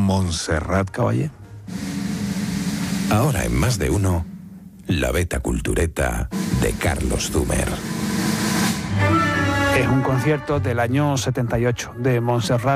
Montserrat Caballé. Ahora en Más de Uno, la Beta Cultureta de Carlos Zumer. Es un concierto del año 78 de Montserrat